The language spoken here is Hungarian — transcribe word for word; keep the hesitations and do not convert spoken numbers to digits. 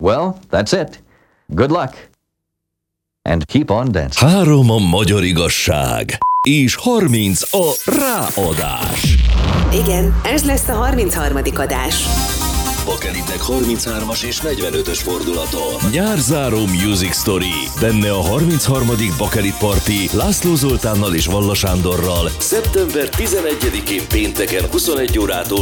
Well, that's it. Good luck. And keep on dancing. Három a magyar igazság, és harminc a ráadás. Igen, ez lesz a harmincharmadik adás. Bakelitnek harminchármas és negyvenötös fordulaton. Nyárzáró Music Story. Benne a harmincharmadik Bakelit Party László Zoltánnal és Valla Sándorral szeptember tizenegyedikén pénteken huszonegy órától